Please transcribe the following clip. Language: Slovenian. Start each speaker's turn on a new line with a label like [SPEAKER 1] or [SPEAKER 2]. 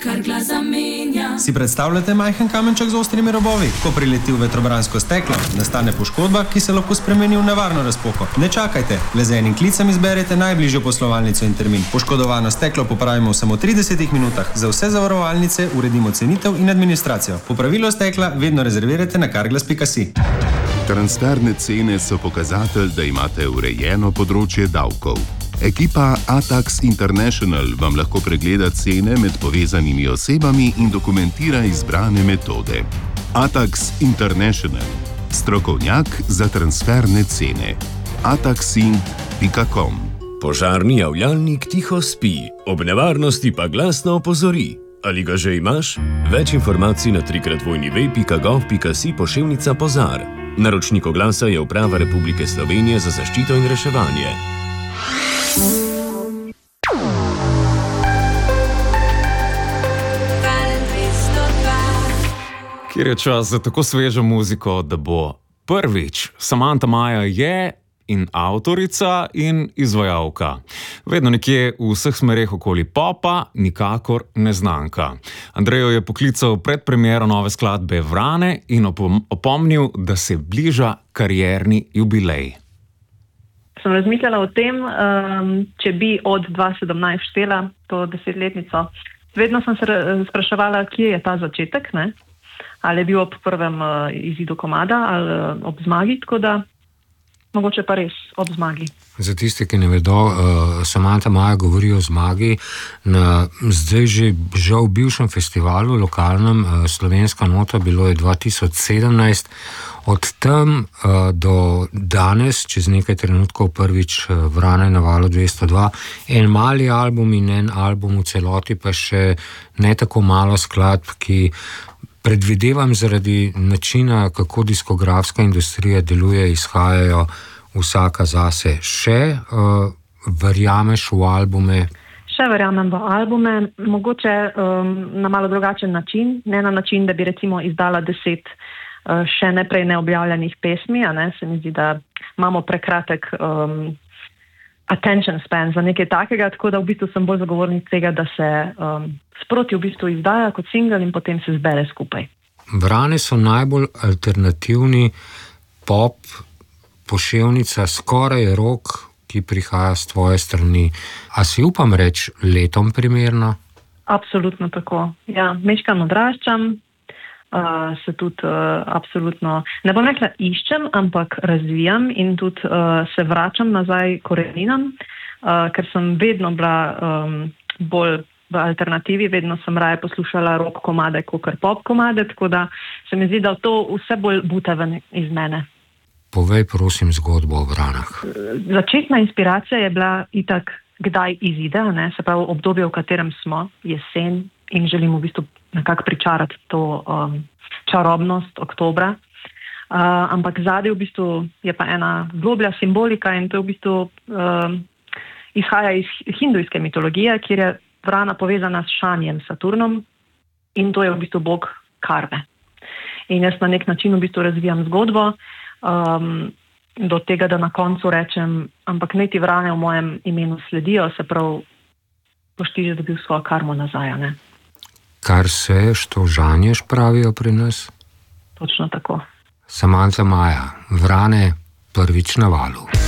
[SPEAKER 1] kar glas zamenja.
[SPEAKER 2] Si predstavljate majhen kamenček z ostrimi robovi? Ko prileti v vetrobransko steklo, nastane poškodba, ki se lahko spremeni v nevarno razpoko. Ne čakajte, le z enim klicem izberete najbližjo poslovalnico in termin. Poškodovano steklo popravimo v samo 30 minutah. Za vse zavarovalnice uredimo cenitev in administracijo. Popravilo stekla vedno rezervirajte na carglass.si.
[SPEAKER 3] Transferne cene so pokazatelj, da imate urejeno področje davkov. Ekipa Atax International vam lahko pregleda cene med povezanimi osebami in dokumentira izbrane metode. Atax International. Strokovnjak za transferne cene. ataxin.com.
[SPEAKER 4] Požarni javljalnik tiho spi, ob nevarnosti pa glasno opozori. Ali ga že imaš? Več informacij na www.gov.si /požar. Naročnik oglasa je Uprava Republike Slovenije za zaščito in reševanje.
[SPEAKER 5] Kjer je čas za tako svežo muziko, da bo prvič. Samantha Maja je in avtorica in izvajalka. Vedno nekje v vseh smereh okoli popa, nikakor neznanka. Andrejo je poklical pred premiero nove skladbe Vrane in opomnil, da se bliža karierni jubilej.
[SPEAKER 6] Sem razmišljala o tem, če bi od 2017 štela to 10-letnico. Vedno sem se spraševala, kje je ta začetek, ne? Ali je bil ob prvem izidu komada ali ob zmagi, tako da mogoče pa res ob zmagi.
[SPEAKER 7] Za tiste, ki ne vedo, Samantha Maja govori o zmagi na zdaj že žal bivšem festivalu, lokalnem, Slovenska nota, bilo je 2017. Od tam do danes, čez nekaj trenutkov prvič Vrane na valu 202, en mali album in en album v celoti, pa še ne tako malo skladb, ki predvidevam zaradi načina, kako diskografska industrija deluje, izhajajo vsaka zase. Še verjameš v albume?
[SPEAKER 6] Še verjamem v albume, mogoče na malo drugačen način, ne na način, da bi recimo izdala 10 še neprej neobjavljenih pesmi, a ne? Se mi zdi, da imamo prekratek attention span za nekaj takega, tako da v bistvu sem bolj zagovornik tega, da se sproti v bistvu izdaja kot single in potem se zbere skupaj.
[SPEAKER 7] Vrane so najbolj alternativni pop, poševnica, skoraj rock, ki prihaja s tvoje strani. A si upam reči letom primerno? Absolutno tako.
[SPEAKER 6] Ja, mečkam odraščam, se tudi absolutno, ne bom rekla iščem, ampak razvijam in tudi se vračam nazaj koreninam, ker sem vedno bila bolj v alternativi, vedno sem raje poslušala rock komade kakor pop komade, tako da se mi zdi, da to vse bolj buta ven iz mene.
[SPEAKER 7] Povej prosim zgodbo o Vranah.
[SPEAKER 6] Začetna inspiracija je bila itak, kdaj izide, ne? Se pravi obdobje, v katerem smo, jesen, in želim v bistvu nekako pričarati to čarobnost oktobra. Ampak zadaj v bistvu je pa ena globlja simbolika in to v bistvu izhaja iz hindujske mitologije, kjer je Vrana povezana s šanjem, Saturnom, in to je v bistvu bog karme. In jaz na nek način v bistvu razvijam zgodbo do tega, da na koncu rečem, ampak naj ti Vrane v mojem imenu sledijo, se prav boš ti že dobil svojo karmo nazaj, ne?
[SPEAKER 7] Kar se, što žanješ, pravijo pri nas?
[SPEAKER 6] Točno tako.
[SPEAKER 7] Samantha Maja, Vrane, prvič na valu.